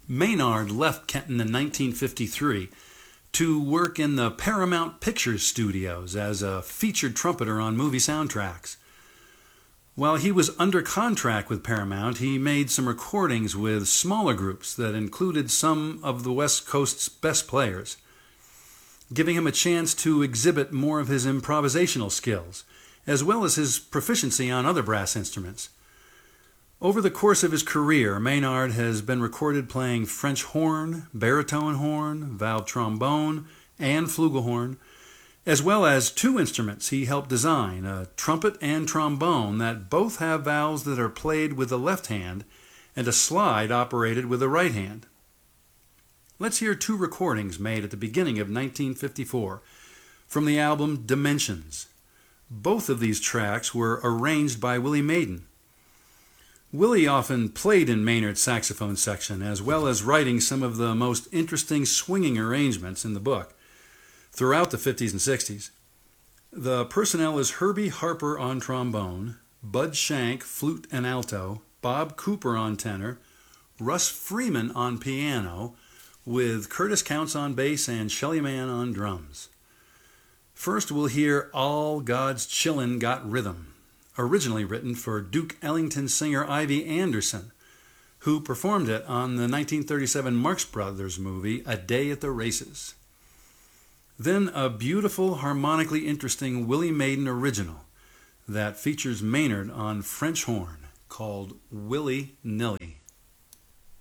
Maynard left Kenton in 1953 to work in the Paramount Pictures studios as a featured trumpeter on movie soundtracks. While he was under contract with Paramount, he made some recordings with smaller groups that included some of the West Coast's best players, giving him a chance to exhibit more of his improvisational skills, as well as his proficiency on other brass instruments. Over the course of his career, Maynard has been recorded playing French horn, baritone horn, valve trombone, and flugelhorn, as well as two instruments he helped design, a trumpet and trombone that both have valves that are played with the left hand and a slide operated with the right hand. Let's hear two recordings made at the beginning of 1954 from the album Dimensions. Both of these tracks were arranged by Willie Maiden. Willie often played in Maynard's saxophone section, as well as writing some of the most interesting swinging arrangements in the book throughout the 50s and 60s. The personnel is Herbie Harper on trombone, Bud Shank flute and alto, Bob Cooper on tenor, Russ Freeman on piano, with Curtis Counts on bass and Shelly Manne on drums. First we'll hear All God's Chillin' Got Rhythm, originally written for Duke Ellington singer Ivy Anderson, who performed it on the 1937 Marx Brothers movie A Day at the Races. Then a beautiful, harmonically interesting Willie Maiden original that features Maynard on French horn called Willy Nilly.